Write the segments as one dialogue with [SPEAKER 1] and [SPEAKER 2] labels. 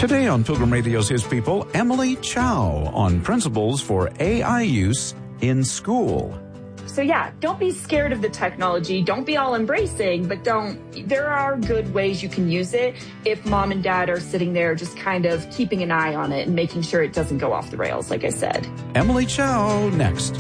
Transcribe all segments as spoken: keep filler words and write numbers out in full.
[SPEAKER 1] Today on Pilgrim Radio's His People, Emily Chow on principles for A I use in school.
[SPEAKER 2] So yeah, don't be scared of the technology. Don't be all embracing, but don't, there are good ways you can use it if mom and dad are sitting there just kind of keeping an eye on it and making sure it doesn't go off the rails, like I said.
[SPEAKER 1] Emily Chow next.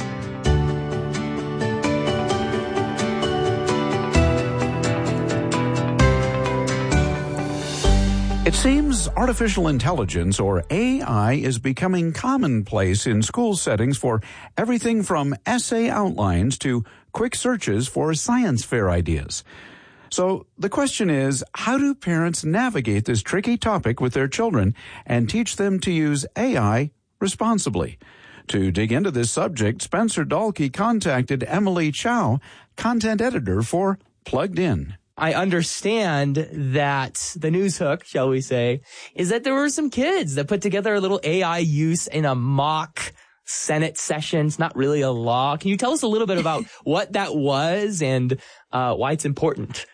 [SPEAKER 1] It seems artificial intelligence, or A I, is becoming commonplace in school settings for everything from essay outlines to quick searches for science fair ideas. So the question is, how do parents navigate this tricky topic with their children and teach them to use A I responsibly? To dig into this subject, Spencer Dahlke contacted Emily Chow, content editor for Plugged In.
[SPEAKER 3] I understand that the news hook, shall we say, is that there were some kids that put together a little A I use in a mock Senate session. It's not really a law. Can you tell us a little bit about what that was and uh, why it's important?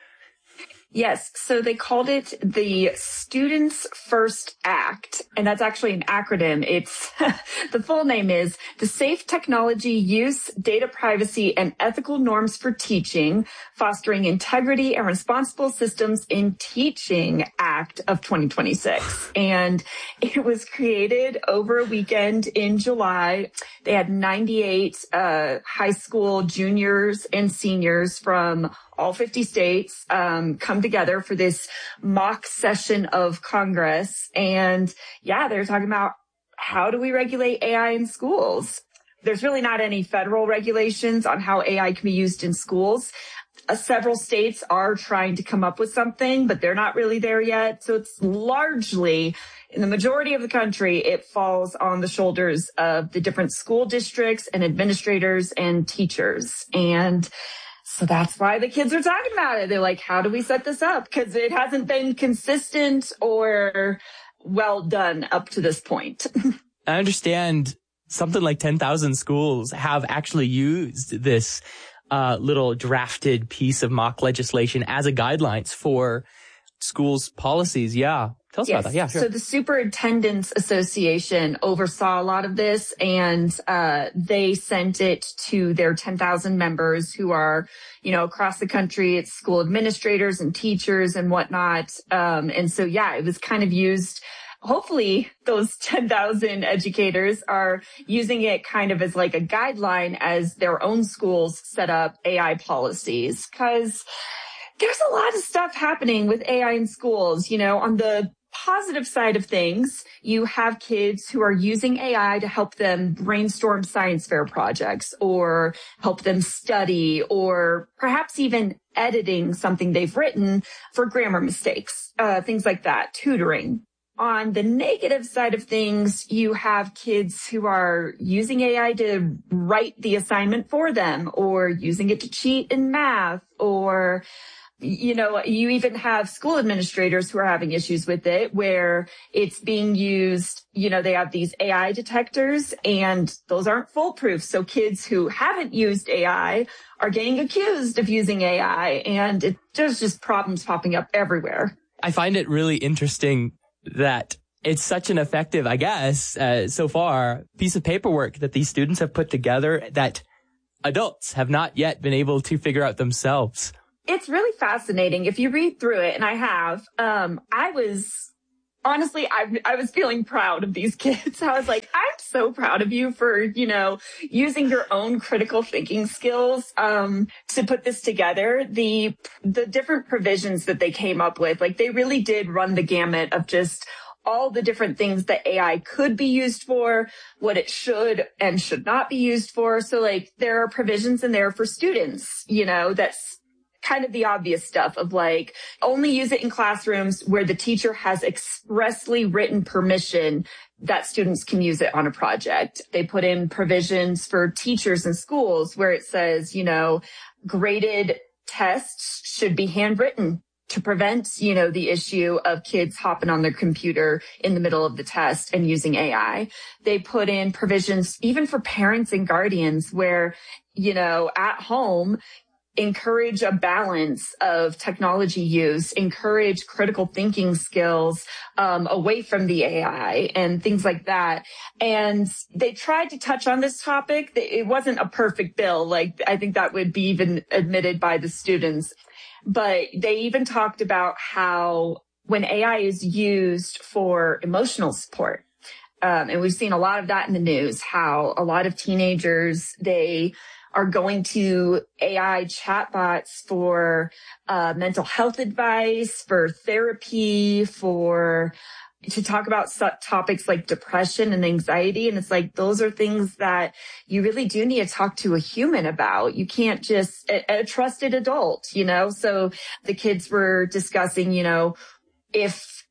[SPEAKER 2] Yes. So they called it the Students First Act, and that's actually an acronym. It's the full name is the Safe Technology Use, Data Privacy, and Ethical Norms for Teaching, Fostering Integrity and Responsible Systems in Teaching Act of twenty twenty-six. And it was created over a weekend in July. They had ninety-eight uh, high school juniors and seniors from all fifty states um, come together for this mock session of Congress. And yeah, they're talking about how do we regulate A I in schools? There's really not any federal regulations on how A I can be used in schools. Uh, several states are trying to come up with something, but they're not really there yet. So it's largely, in the majority of the country, it falls on the shoulders of the different school districts and administrators and teachers. And so that's why the kids are talking about it. They're like, how do we set this up? Because it hasn't been consistent or well done up to this point.
[SPEAKER 3] I understand something like ten thousand schools have actually used this uh, little drafted piece of mock legislation as a guidelines for schools' policies. Yeah. Tell us
[SPEAKER 2] yes.
[SPEAKER 3] about that. Yeah, sure.
[SPEAKER 2] So the Superintendents Association oversaw a lot of this, and uh they sent it to their ten thousand members who are, you know, across the country. It's school administrators and teachers and whatnot. Um, and so, yeah, it was kind of used. Hopefully those ten thousand educators are using it kind of as like a guideline as their own schools set up A I policies, because there's a lot of stuff happening with A I in schools. You know, on the positive side of things, you have kids who are using A I to help them brainstorm science fair projects or help them study or perhaps even editing something they've written for grammar mistakes, uh, things like that, tutoring. On the negative side of things, you have kids who are using A I to write the assignment for them or using it to cheat in math, or you know, you even have school administrators who are having issues with it where it's being used, you know, they have these A I detectors and those aren't foolproof. So kids who haven't used A I are getting accused of using A I, and it, there's just problems popping up everywhere.
[SPEAKER 3] I find it really interesting that it's such an effective, I guess, uh, so far, piece of paperwork that these students have put together that adults have not yet been able to figure out themselves.
[SPEAKER 2] It's really fascinating. If you read through it, and I have, um, I was, honestly, I, I was feeling proud of these kids. I was like, I'm so proud of you for, you know, using your own critical thinking skills, um, to put this together. The, the different provisions that they came up with, like they really did run the gamut of just all the different things that A I could be used for, what it should and should not be used for. So like there are provisions in there for students, you know, that's kind of the obvious stuff of like only use it in classrooms where the teacher has expressly written permission that students can use it on a project. They put in provisions for teachers in schools where it says, you know, graded tests should be handwritten to prevent, you know, the issue of kids hopping on their computer in the middle of the test and using A I. They put in provisions even for parents and guardians where, you know, at home, encourage a balance of technology use, encourage critical thinking skills um, away from the A I and things like that. And they tried to touch on this topic. It wasn't a perfect bill. Like, I think that would be even admitted by the students. But they even talked about how when A I is used for emotional support, um, and we've seen a lot of that in the news, how a lot of teenagers, they are going to A I chatbots for uh, mental health advice, for therapy, for to talk about topics like depression and anxiety. And it's like, those are things that you really do need to talk to a human about. You can't just a, a trusted adult, you know? So the kids were discussing, you know, if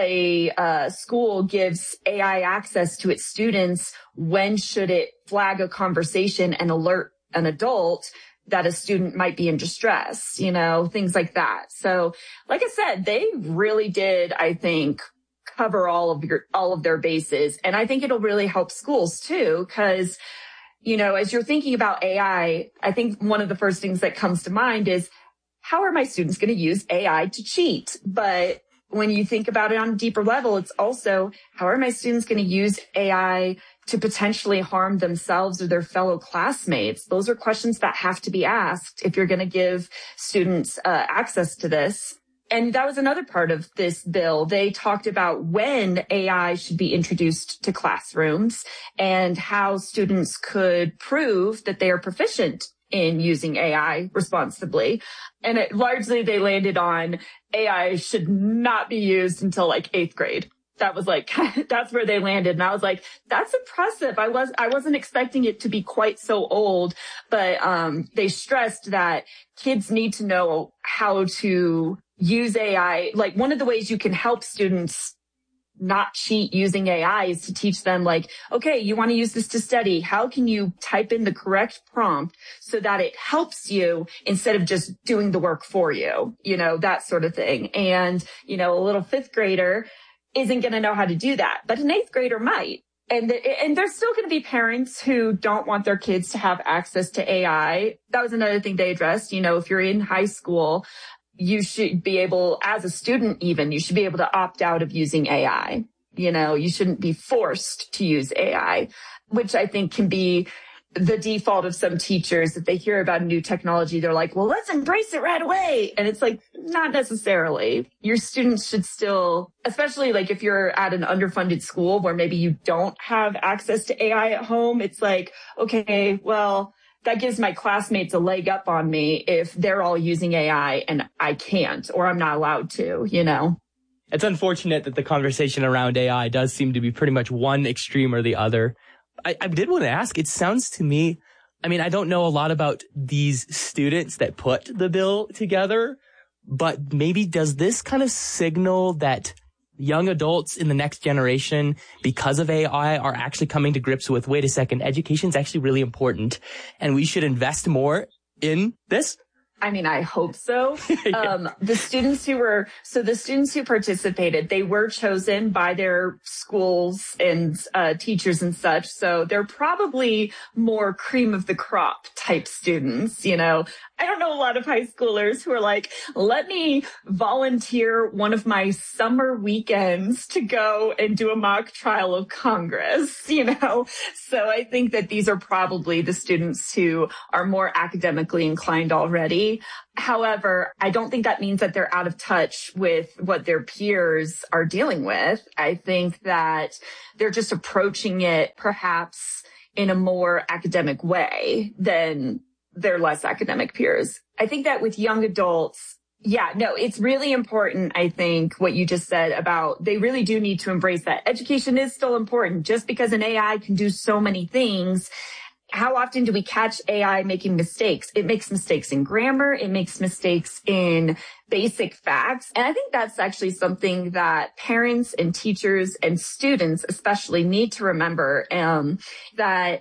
[SPEAKER 2] a uh, school gives A I access to its students, when should it flag a conversation and alert an adult that a student might be in distress, you know, things like that. So like I said, they really did, I think, cover all of your, all of their bases. And I think it'll really help schools too, because, you know, as you're thinking about A I, I think one of the first things that comes to mind is, how are my students going to use A I to cheat? But when you think about it on a deeper level, it's also, how are my students going to use A I to potentially harm themselves or their fellow classmates? Those are questions that have to be asked if you're going to give students uh, access to this. And that was another part of this bill. They talked about when A I should be introduced to classrooms and how students could prove that they are proficient in using A I responsibly. And it, largely they landed on A I should not be used until like eighth grade. That was like, that's where they landed. And I was like, that's impressive. I was, I wasn't expecting it to be quite so old, but, um, they stressed that kids need to know how to use A I. Like, one of the ways you can help students not cheat using A I is to teach them, like, okay, you want to use this to study. How can you type in the correct prompt so that it helps you instead of just doing the work for you? You know, that sort of thing. And, you know, a little fifth grader isn't going to know how to do that, but an eighth grader might. And, and there's still going to be parents who don't want their kids to have access to A I. That was another thing they addressed. You know, if you're in high school, you should be able, as a student even, you should be able to opt out of using A I. You know, you shouldn't be forced to use A I, which I think can be the default of some teachers. If they hear about a new technology, they're like, well, let's embrace it right away. And it's like, not necessarily. Your students should still, especially like if you're at an underfunded school where maybe you don't have access to A I at home, it's like, okay, well, that gives my classmates a leg up on me if they're all using A I and I can't, or I'm not allowed to, you know?
[SPEAKER 3] It's unfortunate that the conversation around A I does seem to be pretty much one extreme or the other. I, I did want to ask, it sounds to me, I mean, I don't know a lot about these students that put the bill together, but maybe does this kind of signal that young adults in the next generation, because of A I, are actually coming to grips with, wait a second, education is actually really important and we should invest more in this?
[SPEAKER 2] I mean, I hope so. yeah. Um, the students who were, so the students who participated, they were chosen by their schools and uh, teachers and such. So they're probably more cream of the crop type students, you know. I don't know a lot of high schoolers who are like, let me volunteer one of my summer weekends to go and do a mock trial of Congress, you know? So I think that these are probably the students who are more academically inclined already. However, I don't think that means that they're out of touch with what their peers are dealing with. I think that they're just approaching it perhaps in a more academic way than their less academic peers. I think that with young adults, yeah, no, it's really important. I think what you just said about they really do need to embrace that. Education is still important. Just because an A I can do so many things, how often do we catch A I making mistakes? It makes mistakes in grammar. It makes mistakes in basic facts. And I think that's actually something that parents and teachers and students especially need to remember, um, that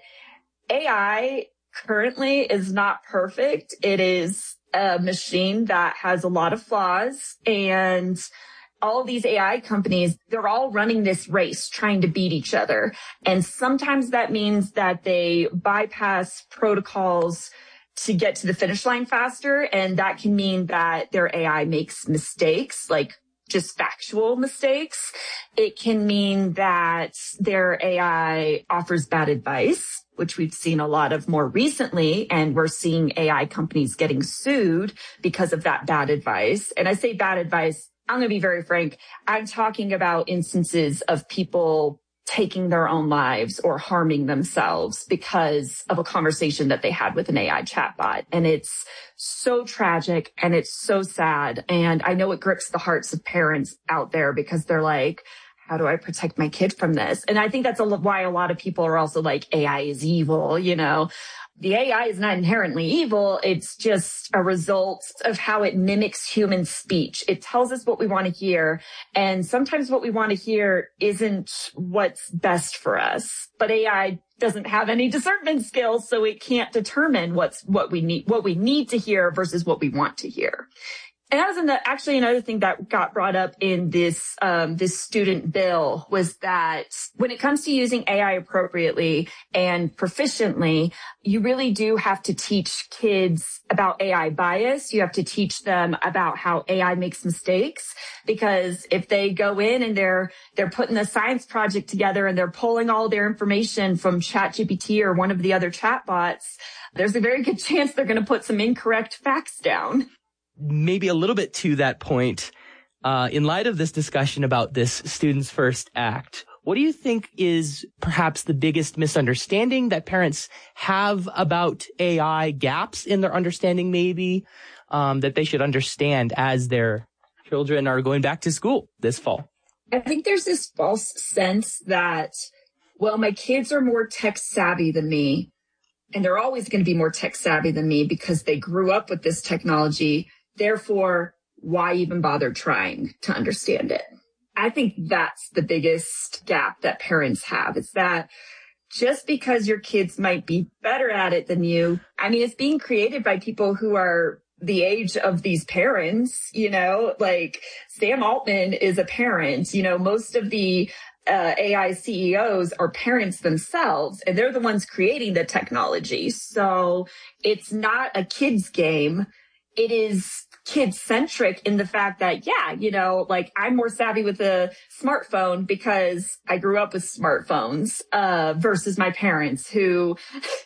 [SPEAKER 2] A I currently is not perfect. It is a machine that has a lot of flaws, and all of these A I companies, they're all running this race trying to beat each other. And sometimes that means that they bypass protocols to get to the finish line faster. And that can mean that their A I makes mistakes, like just factual mistakes. It can mean that their A I offers bad advice, which we've seen a lot of more recently. And we're seeing A I companies getting sued because of that bad advice. And I say bad advice, I'm going to be very frank. I'm talking about instances of people taking their own lives or harming themselves because of a conversation that they had with an A I chatbot. And it's so tragic and it's so sad. And I know it grips the hearts of parents out there because they're like, how do I protect my kid from this? And I think that's a, why a lot of people are also like, A I is evil, you know. The A I is not inherently evil. It's just a result of how it mimics human speech. It tells us what we want to hear. And sometimes what we want to hear isn't what's best for us. But A I doesn't have any discernment skills, so it can't determine what's what we need, what we need to hear versus what we want to hear. And that was in the, actually another thing that got brought up in this, um, this student bill was that when it comes to using A I appropriately and proficiently, you really do have to teach kids about A I bias. You have to teach them about how A I makes mistakes, because if they go in and they're, they're putting a science project together and they're pulling all their information from ChatGPT or one of the other chatbots, there's a very good chance they're going to put some incorrect facts down.
[SPEAKER 3] Maybe a little bit to that point, uh, in light of this discussion about this Students First Act, what do you think is perhaps the biggest misunderstanding that parents have about A I, gaps in their understanding maybe, um, that they should understand as their children are going back to school this fall?
[SPEAKER 2] I think there's this false sense that, well, my kids are more tech savvy than me, and they're always going to be more tech savvy than me because they grew up with this technology. Therefore, why even bother trying to understand it? I think that's the biggest gap that parents have, is that just because your kids might be better at it than you, I mean, it's being created by people who are the age of these parents, you know, like Sam Altman is a parent, you know, most of the Uh, A I C E Os are parents themselves, and they're the ones creating the technology. So it's not a kid's game. It is kid-centric in the fact that, yeah, you know, like I'm more savvy with a smartphone because I grew up with smartphones uh, versus my parents who...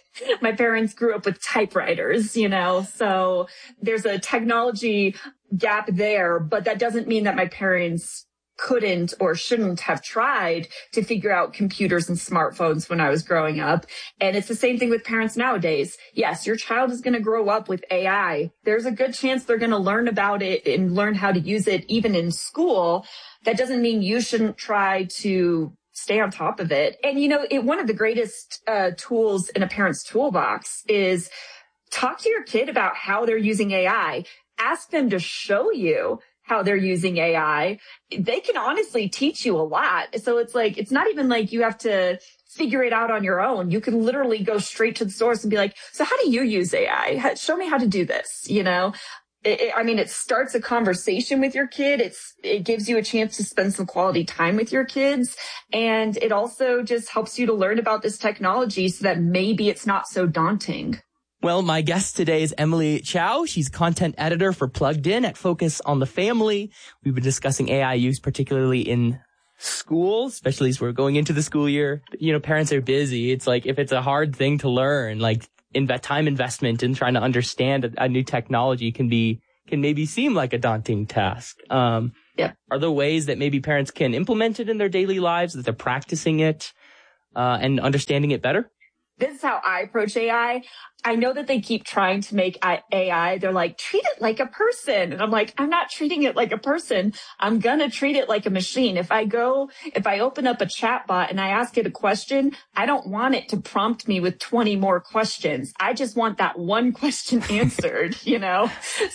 [SPEAKER 2] my parents grew up with typewriters, you know, so there's a technology gap there, but that doesn't mean that my parents couldn't or shouldn't have tried to figure out computers and smartphones when I was growing up. And it's the same thing with parents nowadays. Yes, your child is going to grow up with A I. There's a good chance they're going to learn about it and learn how to use it even in school. That doesn't mean you shouldn't try to stay on top of it. And, you know, it, one of the greatest uh, tools in a parent's toolbox is talk to your kid about how they're using A I. Ask them to show you how they're using A I. They can honestly teach you a lot. So it's like, it's not even like you have to figure it out on your own. You can literally go straight to the source and be like, so how do you use A I? Show me how to do this. You know, it, it, I mean, it starts a conversation with your kid. It's, it gives you a chance to spend some quality time with your kids. And it also just helps you to learn about this technology so that maybe it's not so daunting.
[SPEAKER 3] Well, my guest today is Emily Chow. She's content editor for Plugged In at Focus on the Family. We've been discussing A I use, particularly in school, especially as we're going into the school year. You know, parents are busy. It's like if it's a hard thing to learn, like in time investment in trying to understand a, a new technology can be, can maybe seem like a daunting task. Um,
[SPEAKER 2] yeah.
[SPEAKER 3] Are there ways that maybe parents can implement it in their daily lives, that they're practicing it, uh, and understanding it better?
[SPEAKER 2] This is how I approach A I. I know that they keep trying to make A I. They're like, treat it like a person. And I'm like, I'm not treating it like a person. I'm going to treat it like a machine. If I go, if I open up a chatbot and I ask it a question, I don't want it to prompt me with twenty more questions. I just want that one question answered, you know?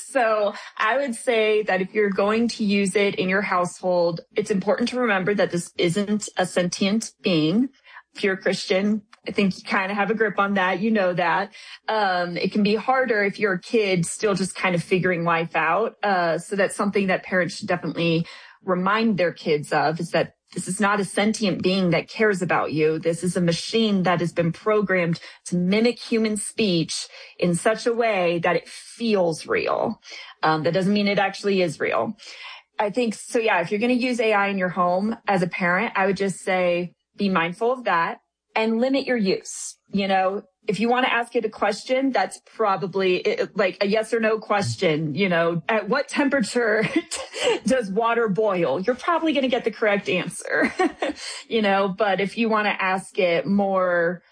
[SPEAKER 2] So I would say that if you're going to use it in your household, it's important to remember that this isn't a sentient being. If you're a Christian, I think you kind of have a grip on that. You know that. Um, it can be harder if you're a kid still just kind of figuring life out. Uh, so that's something that parents should definitely remind their kids of, is that This is not a sentient being that cares about you. This is a machine that has been programmed to mimic human speech in such a way that it feels real. Um, that doesn't mean it actually is real. I think, so yeah, if you're going to use A I in your home as a parent, I would just say, be mindful of that and limit your use. You know, if you want to ask it a question, that's probably like a yes or no question. You know, at what temperature does water boil? You're probably going to get the correct answer, you know, but if you want to ask it more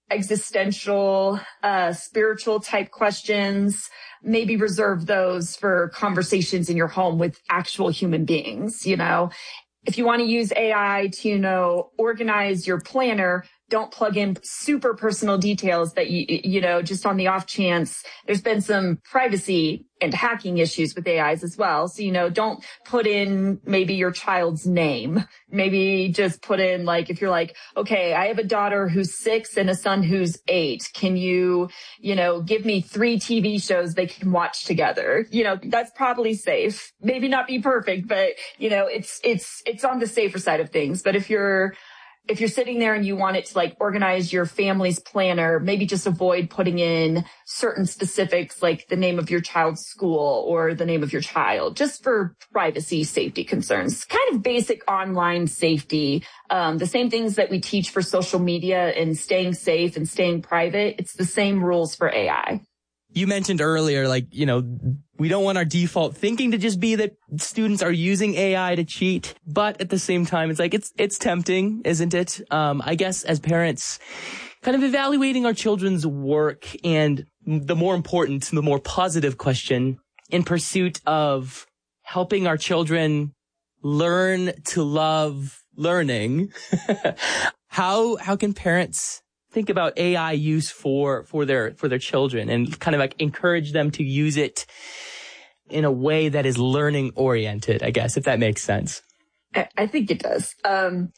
[SPEAKER 2] existential, uh, spiritual type questions, maybe reserve those for conversations in your home with actual human beings. You know, if you want to use A I to, you know, organize your planner, don't plug in super personal details that you, you know, just on the off chance. There's been some privacy and hacking issues with A Is as well. So, you know, don't put in maybe your child's name. Maybe just put in like, if you're like, okay, I have a daughter who's six and a son who's eight. Can you, you know, give me three T V shows they can watch together? You know, that's probably safe. Maybe not be perfect, but you know, it's, it's, it's on the safer side of things. But if you're, If you're sitting there and you want it to like organize your family's planner, maybe just avoid putting in certain specifics like the name of your child's school or the name of your child, just for privacy, safety concerns, kind of basic online safety. Um, the same things that we teach for social media and staying safe and staying private. It's the same rules for A I.
[SPEAKER 3] You mentioned earlier, like, you know, we don't want our default thinking to just be that students are using A I to cheat. But at the same time, it's like, it's, it's tempting, isn't it? Um, I guess as parents, kind of evaluating our children's work and the more important, the more positive question in pursuit of helping our children learn to love learning. how, how can parents think about A I use for, for their, for their children and kind of like encourage them to use it in a way that is learning oriented, I guess, if that makes sense?
[SPEAKER 2] I, I think it does. Um,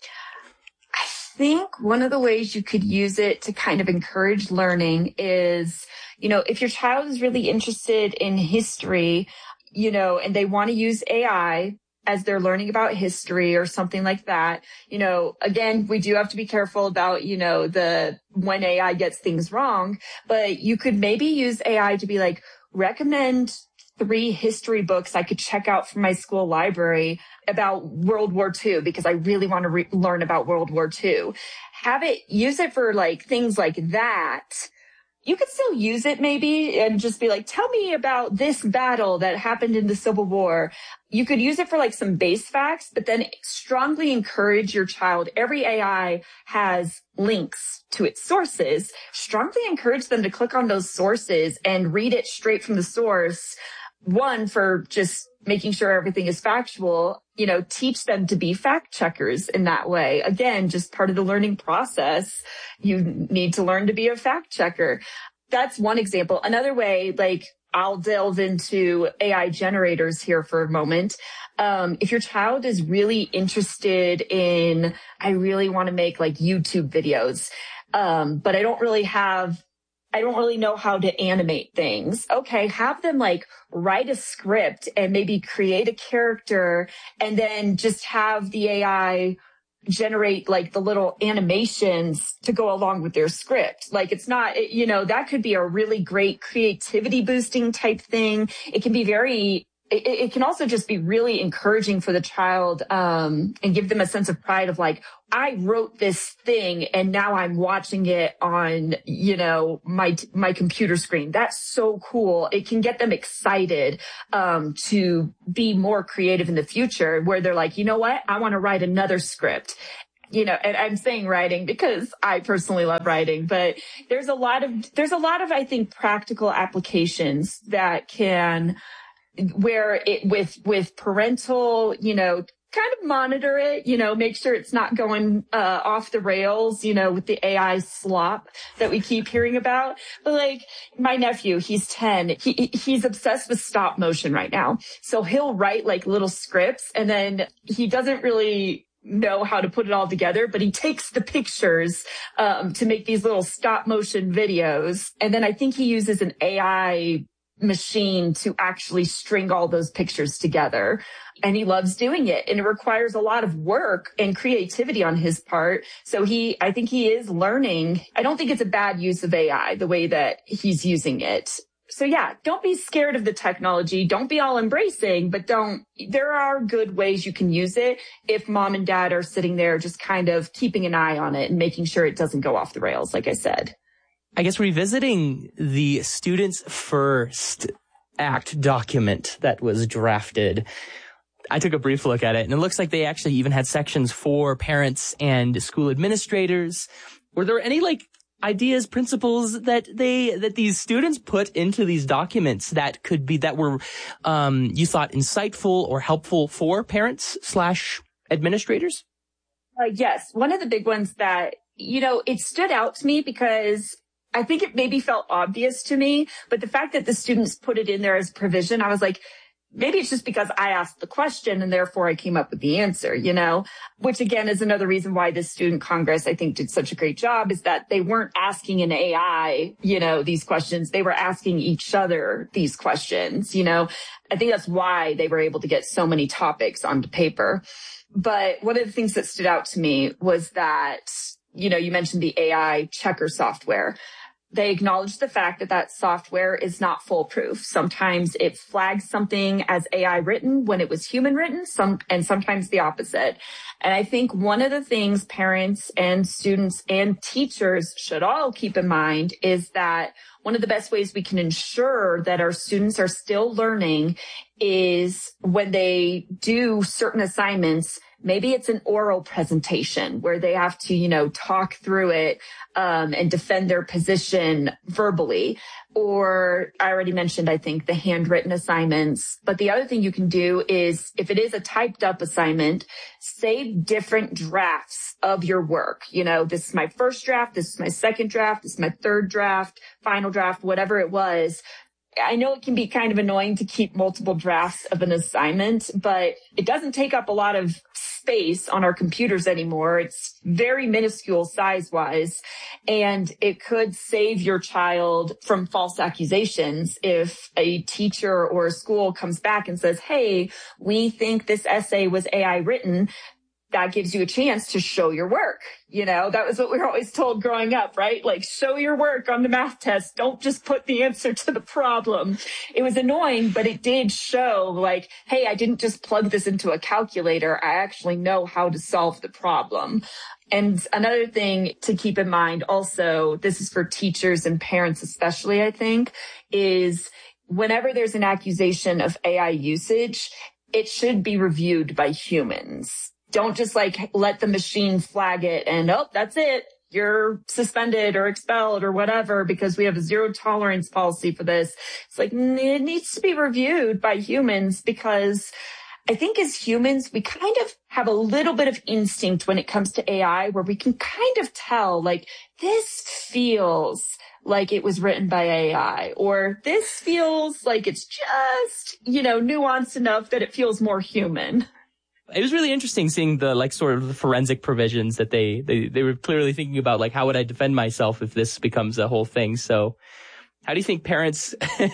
[SPEAKER 2] I think one of the ways you could use it to kind of encourage learning is, you know, if your child is really interested in history, you know, and they want to use A I as they're learning about history or something like that, you know, again, we do have to be careful about, you know, the, when A I gets things wrong, but you could maybe use A I to be like, recommend three history books I could check out from my school library about World War Two, because I really want to re- learn about World War Two. Have it, use it for like things like that. You could still use it maybe and just be like, tell me about this battle that happened in the Civil War. You could use it for like some base facts, but then strongly encourage your child. Every A I has links to its sources. Strongly encourage them to click on those sources and read it straight from the source. One, for just making sure everything is factual, you know, teach them to be fact checkers in that way. Again, just part of the learning process. You need to learn to be a fact checker. That's one example. Another way, like, I'll delve into A I generators here for a moment. Um, if your child is really interested in, I really want to make like YouTube videos, um, but I don't really have I don't really know how to animate things. Okay, have them like write a script and maybe create a character and then just have the A I generate like the little animations to go along with their script. Like it's not, it, you know, that could be a really great creativity boosting type thing. It can be very It, it can also just be really encouraging for the child, um, and give them a sense of pride of like, I wrote this thing and now I'm watching it on, you know, my, my computer screen. That's so cool. It can get them excited, um, to be more creative in the future where they're like, you know what? I want to write another script. You know, and I'm saying writing because I personally love writing, but there's a lot of, there's a lot of, I think, practical applications that can, where it with, with parental, you know, kind of monitor it, you know, make sure it's not going, uh, off the rails, you know, with the A I slop that we keep hearing about. But like my nephew, he's ten, he, he's obsessed with stop motion right now. So he'll write like little scripts and then he doesn't really know how to put it all together, but he takes the pictures, um, to make these little stop motion videos. And then I think he uses an A I machine to actually string all those pictures together. And he loves doing it. And it requires a lot of work and creativity on his part. So he, I think he is learning. I don't think it's a bad use of A I, the way that he's using it. So yeah, don't be scared of the technology. Don't be all embracing, but don't, there are good ways you can use it if mom and dad are sitting there just kind of keeping an eye on it and making sure it doesn't go off the rails, like I said.
[SPEAKER 3] I guess revisiting the Students First Act document that was drafted, I took a brief look at it, and it looks like they actually even had sections for parents and school administrators. Were there any, like, ideas, principles that they, that these students put into these documents that could be, that were, um, you thought insightful or helpful for parents slash administrators?
[SPEAKER 2] Uh, yes. One of the big ones that, you know, it stood out to me because I think it maybe felt obvious to me, but the fact that the students put it in there as provision, I was like, maybe it's just because I asked the question and therefore I came up with the answer, you know, which again is another reason why this student Congress, I think, did such a great job, is that they weren't asking an A I, you know, these questions. They were asking each other these questions, you know. I think that's why they were able to get so many topics onto paper. But one of the things that stood out to me was that, you know, you mentioned the A I checker software. They acknowledge the fact that that software is not foolproof. Sometimes it flags something as A I written when it was human written, some, and sometimes the opposite. And I think one of the things parents and students and teachers should all keep in mind is that one of the best ways we can ensure that our students are still learning is when they do certain assignments. Maybe it's an oral presentation where they have to, you know, talk through it um, and defend their position verbally. Or I already mentioned, I think, the handwritten assignments. But the other thing you can do is, if it is a typed up assignment, save different drafts of your work. You know, this is my first draft, this is my second draft, this is my third draft, final draft, whatever it was. I know it can be kind of annoying to keep multiple drafts of an assignment, but it doesn't take up a lot of space on our computers anymore. It's very minuscule size-wise, and it could save your child from false accusations if a teacher or a school comes back and says, hey, we think this essay was A I written. That gives you a chance to show your work. You know, that was what we were always told growing up, right? Like, show your work on the math test. Don't just put the answer to the problem. It was annoying, but it did show, like, hey, I didn't just plug this into a calculator. I actually know how to solve the problem. And another thing to keep in mind also, this is for teachers and parents especially, I think, is whenever there's an accusation of A I usage, it should be reviewed by humans. Don't just like let the machine flag it and, oh, that's it. You're suspended or expelled or whatever because we have a zero tolerance policy for this. It's like, it needs to be reviewed by humans, because I think as humans, we kind of have a little bit of instinct when it comes to A I, where we can kind of tell, like, this feels like it was written by A I, or this feels like it's just, you know, nuanced enough that it feels more human.
[SPEAKER 3] It was really interesting seeing the, like, sort of the forensic provisions that they, they, they were clearly thinking about, like, how would I defend myself if this becomes a whole thing? So how do you think parents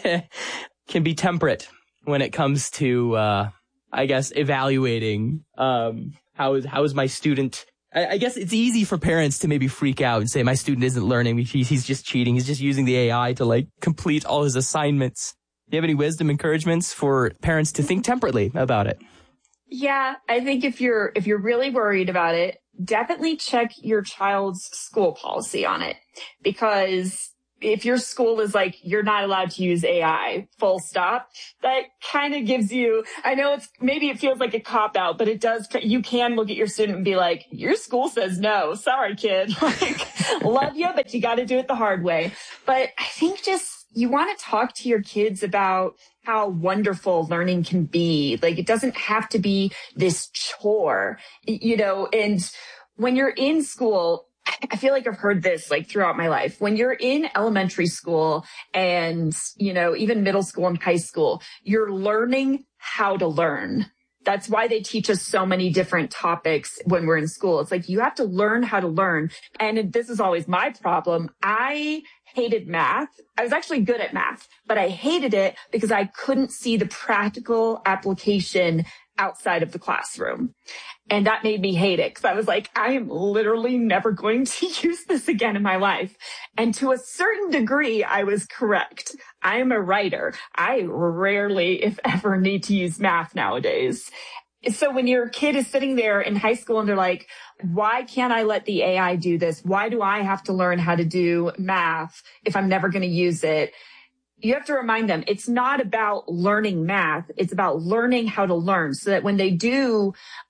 [SPEAKER 3] can be temperate when it comes to, uh, I guess, evaluating, um, how is, how is my student? I, I guess it's easy for parents to maybe freak out and say, my student isn't learning. He's, he's just cheating. He's just using the A I to, like, complete all his assignments. Do you have any wisdom, encouragements for parents to think temperately about it?
[SPEAKER 2] Yeah, I think if you're, if you're really worried about it, definitely check your child's school policy on it. Because if your school is like, you're not allowed to use A I, full stop, that kind of gives you, I know it's, maybe it feels like a cop out, but it does, you can look at your student and be like, your school says no, sorry kid, like, love you, but you got to do it the hard way. But I think just, you want to talk to your kids about how wonderful learning can be. Like, it doesn't have to be this chore, you know, and when you're in school, I feel like I've heard this like throughout my life. When you're in elementary school and, you know, even middle school and high school, you're learning how to learn. That's why they teach us so many different topics when we're in school. It's like, you have to learn how to learn. And this is always my problem. I hated math. I was actually good at math, but I hated it because I couldn't see the practical application outside of the classroom. And that made me hate it because I was like, I am literally never going to use this again in my life. And to a certain degree, I was correct. I am a writer. I rarely, if ever, need to use math nowadays. So when your kid is sitting there in high school and they're like, why can't I let the A I do this? Why do I have to learn how to do math if I'm never going to use it? You have to remind them it's not about learning math. It's about learning how to learn so that when they do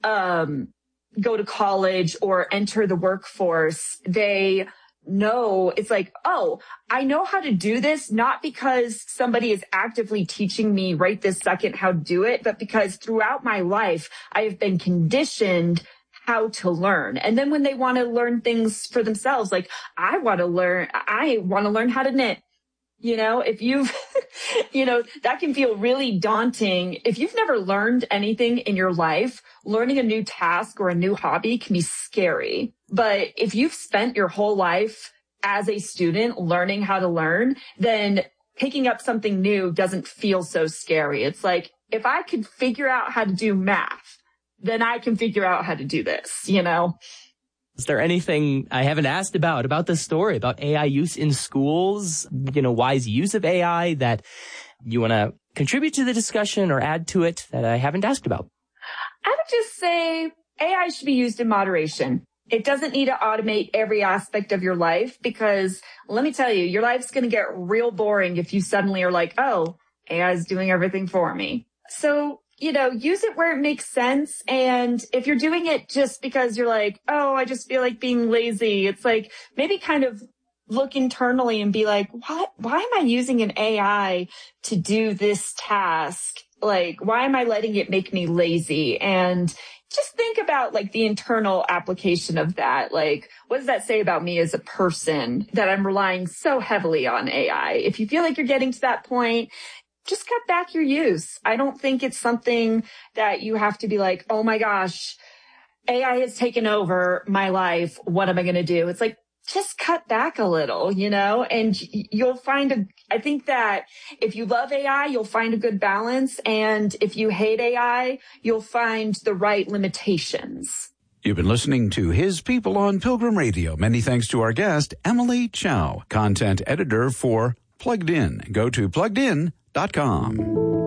[SPEAKER 2] um, go to college or enter the workforce, they know it's like, oh, I know how to do this, not because somebody is actively teaching me right this second how to do it, but because throughout my life, I have been conditioned how to learn. And then when they want to learn things for themselves, like I want to learn, I want to learn how to knit. You know, if you've, you know, that can feel really daunting. If you've never learned anything in your life, learning a new task or a new hobby can be scary. But if you've spent your whole life as a student learning how to learn, then picking up something new doesn't feel so scary. It's like, if I could figure out how to do math, then I can figure out how to do this, you know?
[SPEAKER 3] Is there anything I haven't asked about, about this story, about A I use in schools, you know, wise use of A I that you want to contribute to the discussion or add to it that I haven't asked about?
[SPEAKER 2] I would just say A I should be used in moderation. It doesn't need to automate every aspect of your life because let me tell you, your life's going to get real boring if you suddenly are like, oh, A I is doing everything for me. So, you know, use it where it makes sense. And if you're doing it just because you're like, oh, I just feel like being lazy, it's like maybe kind of look internally and be like, what, why am I using an A I to do this task? Like, why am I letting it make me lazy? And just think about like the internal application of that. Like, what does that say about me as a person that I'm relying so heavily on A I? If you feel like you're getting to that point, just cut back your use. I don't think it's something that you have to be like, oh my gosh, A I has taken over my life. What am I going to do? It's like, just cut back a little, you know, and you'll find a, I think that if you love A I, you'll find a good balance. And if you hate A I, you'll find the right limitations.
[SPEAKER 1] You've been listening to His People on Pilgrim Radio. Many thanks to our guest, Emily Chow, content editor for Plugged In. Go to plugged in dot com.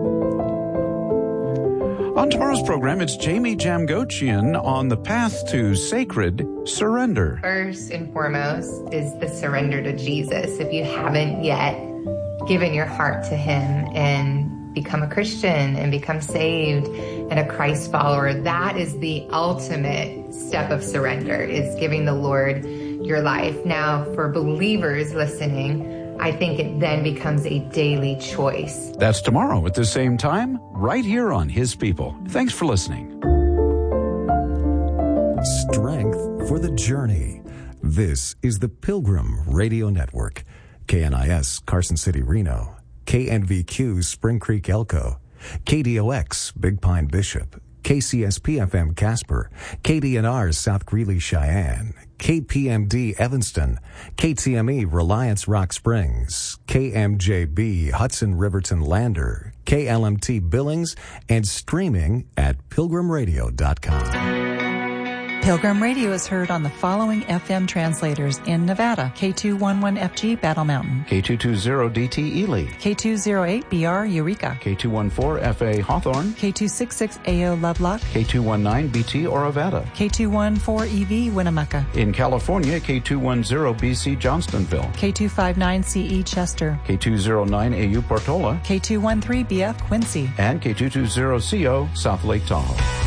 [SPEAKER 1] On tomorrow's program, it's Jamie Jamgochian on the path to sacred surrender.
[SPEAKER 4] First and foremost is the surrender to Jesus. If you haven't yet given your heart to him and become a Christian and become saved and a Christ follower, that is the ultimate step of surrender, is giving the Lord your life. Now, for believers listening, I think it then becomes a daily choice.
[SPEAKER 1] That's tomorrow at the same time, right here on His People. Thanks for listening.
[SPEAKER 5] Strength for the journey. This is the Pilgrim Radio Network. K N I S Carson City, Reno. K N V Q Spring Creek, Elko. K D O X Big Pine, Bishop. K C S P F M Casper. K D N R South Greeley, Cheyenne. K P M D Evanston, K T M E Reliance Rock Springs, K M J B Hudson Riverton Lander, K L M T Billings, and streaming at pilgrim radio dot com.
[SPEAKER 6] Pilgrim Radio is heard on the following F M translators in Nevada: K two eleven F G Battle Mountain,
[SPEAKER 1] K two twenty D T Ely,
[SPEAKER 6] K two oh eight B R Eureka,
[SPEAKER 1] K two fourteen F A Hawthorne,
[SPEAKER 6] K two sixty-six A O Lovelock,
[SPEAKER 1] K two nineteen B T Orovada,
[SPEAKER 6] K two fourteen E V Winnemucca. In
[SPEAKER 1] California, K two ten B C Johnstonville,
[SPEAKER 6] K two fifty-nine C E Chester,
[SPEAKER 1] K two oh nine A U Portola,
[SPEAKER 6] K two thirteen B F Quincy,
[SPEAKER 1] and K two twenty C O South Lake Tahoe.